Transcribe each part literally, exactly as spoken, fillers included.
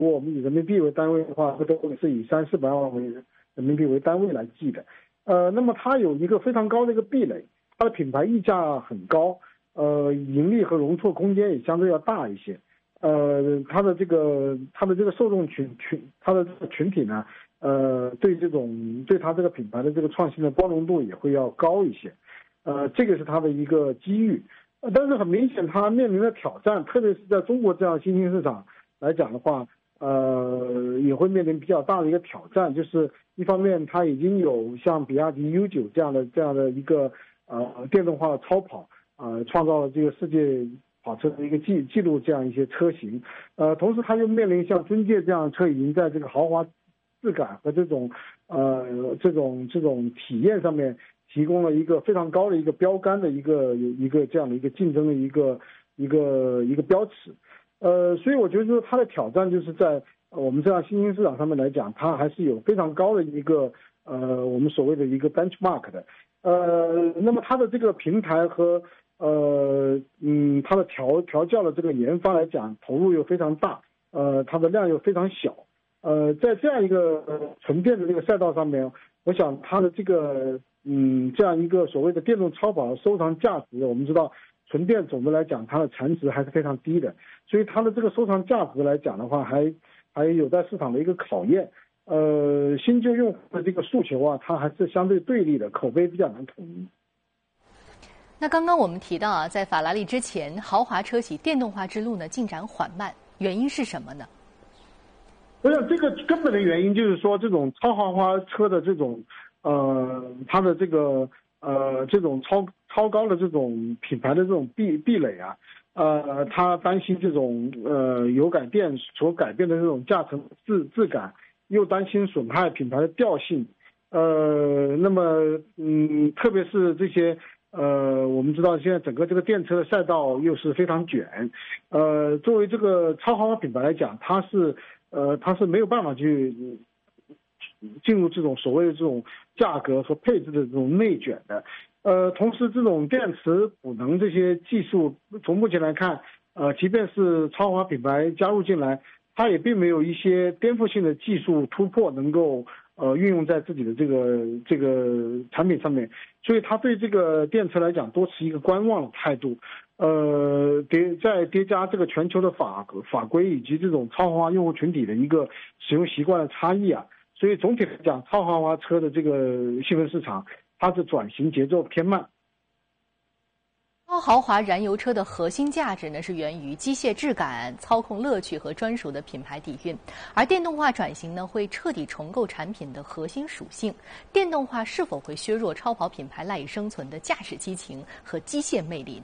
如果我们以人民币为单位的话，这都是以三四百万为人民币为单位来计的。呃，那么它有一个非常高的一个壁垒，它的品牌溢价很高，呃，盈利和容错空间也相对要大一些。呃，它的这个它的这个受众群群，它的这个群体呢，呃，对这种对它这个品牌的这个创新的包容度也会要高一些。呃，这个是它的一个机遇。呃，但是很明显，它面临的挑战，特别是在中国这样新兴市场来讲的话，呃，也会面临比较大的一个挑战。就是一方面，它已经有像比亚迪 U 九这样的这样的一个呃电动化的超跑，呃，创造了这个世界跑车的一个记记录这样一些车型。呃，同时它又面临像尊界这样的车已经在这个豪华质感和这种呃这种这种体验上面提供了一个非常高的一个标杆的一个一个这样的一个竞争的一个一个一个标尺。呃，所以我觉得说它的挑战就是在我们这样新兴市场上面来讲，它还是有非常高的一个呃我们所谓的一个 benchmark 的。呃，那么它的这个平台和呃嗯它的调调教的这个研发来讲，投入又非常大，呃它的量又非常小。呃，在这样一个纯电的这个赛道上面，我想它的这个嗯这样一个所谓的电动超跑的收藏价值，我们知道纯电总的来讲它的残值还是非常低的，所以它的这个收藏价值来讲的话，还还有待市场的一个考验。呃，新旧用户的这个诉求啊，它还是相对对立的，口碑比较难统一。 那刚刚我们提到啊，在法拉利之前，豪华车企电动化之路呢进展缓慢，原因是什么呢？ 我想这个根本的原因就是说，这种超豪华车的这种呃，它的这个呃这种超超高的这种品牌的这种壁壁垒啊，呃，他担心这种呃油改电所改变的这种驾乘质质感，又担心损害品牌的调性。呃，那么嗯，特别是这些呃，我们知道现在整个这个电车的赛道又是非常卷，呃，作为这个超豪华品牌来讲，它是呃它是没有办法去进入这种所谓的这种价格和配置的这种内卷的。呃，同时这种电池补能这些技术，从目前来看，呃，即便是超豪华品牌加入进来，它也并没有一些颠覆性的技术突破能够呃运用在自己的这个这个产品上面，所以它对这个电车来讲多持一个观望的态度。呃，叠再叠加这个全球的法法规以及这种超豪华用户群体的一个使用习惯的差异啊，所以总体来讲，超豪华车的这个细分市场，它是转型节奏偏慢。 超豪华燃油车的核心价值呢，是源于机械质感、操控乐趣和专属的品牌底蕴，而电动化转型呢，会彻底重构产品的核心属性。电动化是否会削弱超跑品牌赖以生存的驾驶激情和机械魅力呢？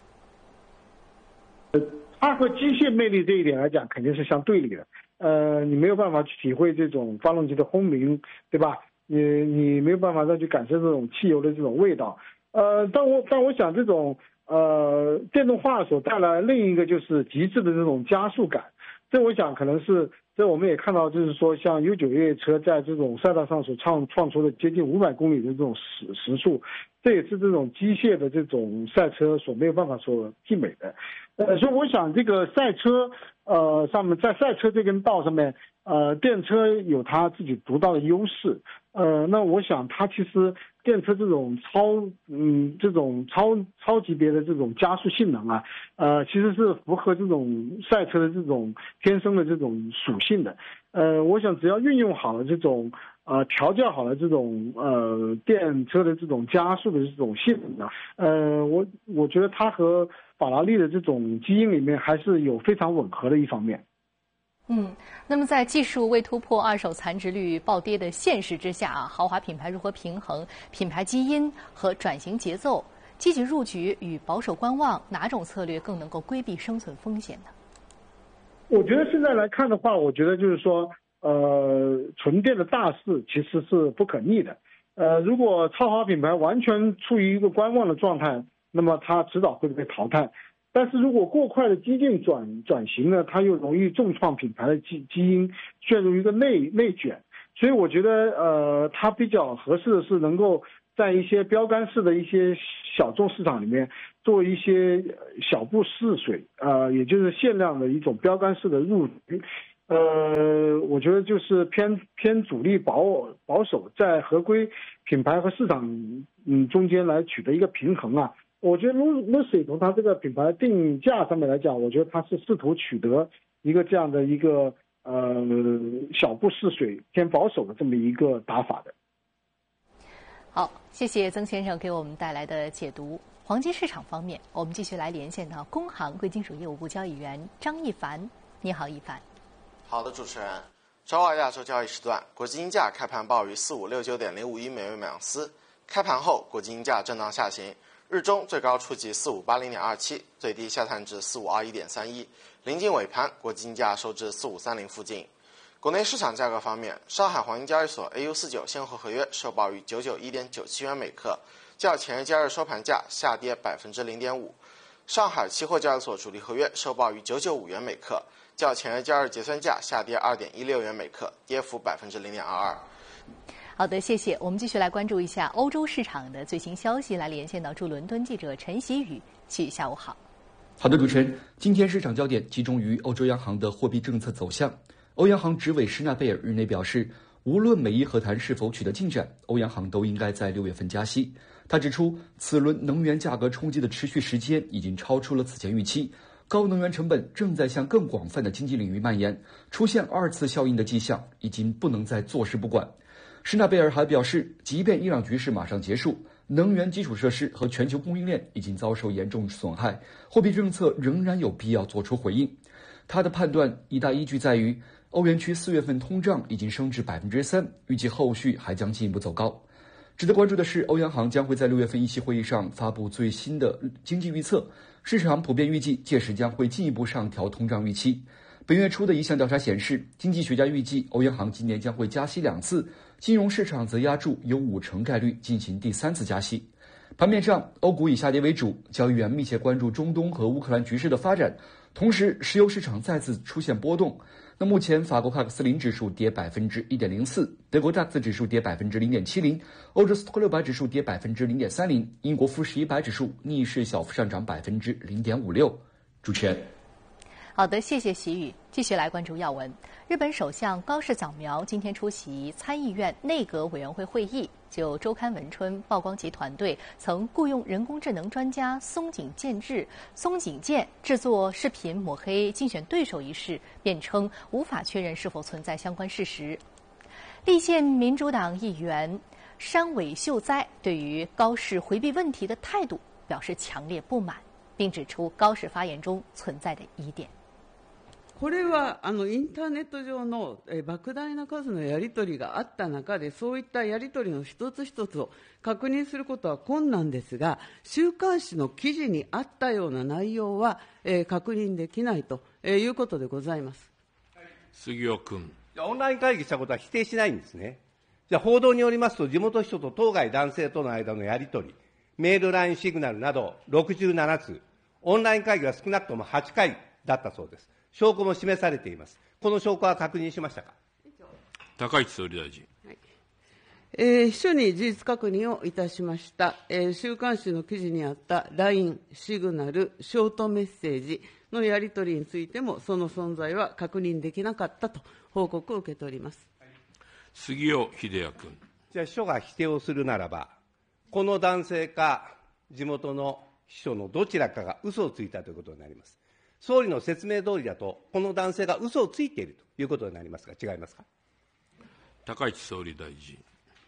它和机械魅力这一点来讲，肯定是相对立的。呃，你没有办法去体会这种发动机的轰鸣，对吧？你你没有办法再去感受这种汽油的这种味道。呃，但我但我想这种呃电动化所带来另一个就是极致的这种加速感。这我想可能是这我们也看到，就是说像 U 九 越野车在这种赛道上所创创出的接近五百公里的这种时时速，这也是这种机械的这种赛车所没有办法所媲美的。呃，所以我想这个赛车呃上面在赛车这根道上面，呃电车有它自己独到的优势。呃，那我想它其实电车这种超嗯这种超超级别的这种加速性能啊，呃其实是符合这种赛车的这种天生的这种属性的。呃，我想只要运用好了这种呃调教好了这种呃电车的这种加速的这种性能，呃我我觉得它和法拉利的这种基因里面还是有非常吻合的一方面。 嗯，那么在技术未突破、二手残值率暴跌的现实之下啊，豪华品牌如何平衡品牌基因和转型节奏？积极入局与保守观望，哪种策略更能够规避生存风险呢？ 我觉得现在来看的话，我觉得就是说，呃，纯电的大势其实是不可逆的。呃，如果超豪华品牌完全处于一个观望的状态，那么它迟早会被淘汰。但是如果过快的激进转转型呢，它又容易重创品牌的基基因，陷入一个内内卷。所以我觉得，呃，它比较合适的是能够在一些标杆式的一些小众市场里面做一些小步试水，呃，也就是限量的一种标杆式的入局。 呃，我觉得就是偏偏主力保保守，在合规品牌和市场嗯中间来取得一个平衡啊。我觉得 Lucy 从它这个品牌定价上面来讲，我觉得它是试图取得一个这样的一个呃小步试水、偏保守的这么一个打法的。 好，谢谢曾先生给我们带来的解读。黄金市场方面，我们继续来连线到工行贵金属业务部交易员张一凡。你好，一凡。 好的，主持人。周二亚洲交易时段，国际金价开盘报于四五六九点零五一美元每盎司，开盘后国际金价震荡下行，日中最高触及四五八零点二七，最低下探至四五二一点三一，临近尾盘，国际金价收至四五三零附近。国内市场价格方面，上海黄金交易所 A 五四九现货合约收报于九九一点九七元每克，较前日交易收盘价下跌百分之零点五。上海期货交易所主力合约收报于九九五元每克，较前日交易结算价下跌二点一六元每克，跌幅百分之零点二二。 好的，谢谢。我们继续来关注一下欧洲市场的最新消息，来连线到驻伦敦记者陈喜宇。喜宇，下午好。 好的，主持人，今天市场焦点集中于欧洲央行的货币政策走向。欧央行执委施纳贝尔日内表示，无论美伊和谈是否取得进展，欧央行都应该在六月份加息。他指出，此轮能源价格冲击的持续时间已经超出了此前预期，高能源成本正在向更广泛的经济领域蔓延，出现二次效应的迹象，已经不能再坐视不管。施纳贝尔还表示，即便伊朗局势马上结束，能源基础设施和全球供应链已经遭受严重损害，货币政策仍然有必要做出回应。他的判断一大依据在于，欧元区四月份通胀已经升至百分之三，预计后续还将进一步走高。值得关注的是，欧央行将会在六月份议息会议上发布最新的经济预测，市场普遍预计届时将会进一步上调通胀预期。本月初的一项调查显示，经济学家预计欧央行今年将会加息两次，金融市场则压注有五成概率进行第三次加息。盘面上，欧股以下跌为主，交易员密切关注中东和乌克兰局势的发展，同时石油市场再次出现波动。那目前法国帕克斯林指数跌百分之一点零四，德国 D A X 指数跌百分之零点七零，欧洲斯托克六百指数跌百分之零点三零，英国富时一百指数逆势小幅上涨百分之零点五六。主持人。 好的，谢谢喜宇。继续来关注要闻。日本首相高市早苗今天出席参议院内阁委员会会议，就周刊文春曝光其团队曾雇佣人工智能专家松井健治、松井健制作视频抹黑竞选对手一事，辩称无法确认是否存在相关事实。立宪民主党议员山尾秀哉对于高市回避问题的态度表示强烈不满，并指出高市发言中存在的疑点。 これはあのインターネット上のえ莫大な数のやり取りがあった中で、そういったやり取りの一つ一つを確認することは困難ですが、週刊誌の記事にあったような内容は、えー、確認できないということでございます。 杉尾君。 オンライン会議したことは否定しないんですね。じゃあ報道によりますと、地元秘書と当該男性との間のやり取り、メール、ライン、シグナルなどろくじゅうななつう、オンライン会議は少なくともはちかいだったそうです。証拠も示されています。この証拠は確認しましたか。 高市総理大臣。はい、 えー、秘書に事実確認をいたしました。えー、週刊誌の記事にあった ライン、シグナル、ショートメッセージのやり取りについても、その存在は確認できなかったと報告を受けております。 杉尾秀哉君。 じゃあ秘書が否定をするならば、この男性か地元の秘書のどちらかが嘘をついたということになります。総理の説明通りだと、この男性が嘘をついているということになりますが、違いますか。 高市総理大臣。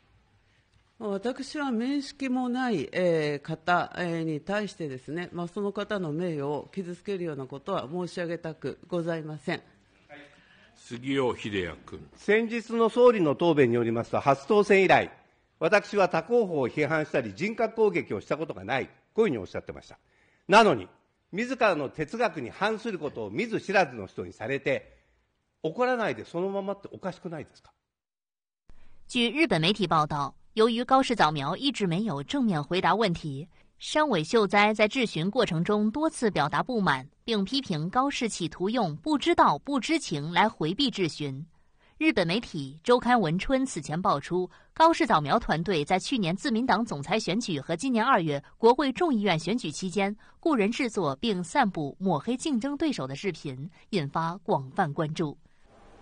私は面識もない、えー、方、えー、に対してですね、まあ、その方の名誉を傷つけるようなことは申し上げたくございません。 杉尾秀哉君。 先日の総理の答弁によりますと、初当選以来、私は他候補を批判したり人格攻撃をしたことがない、こういうふうにおっしゃってました。なのに、自らの哲学に反することを見ず知らずの人にされて、怒らないでそのままっておかしくないですか。 据日本媒体报道，由于高市早苗一直没有正面回答问题，山尾秀哉在质询过程中多次表达不满，并批评高市企图用不知道、不知情来回避质询。日本媒体周刊文春此前爆出，高市早苗团队在去年自民党总裁选举和今年二月国会众议院选举期间，雇人制作并散布抹黑竞争对手的视频，引发广泛关注。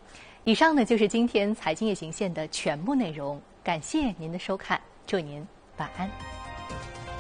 以上呢就是今天财经夜行线的全部内容，感谢您的收看，祝您晚安。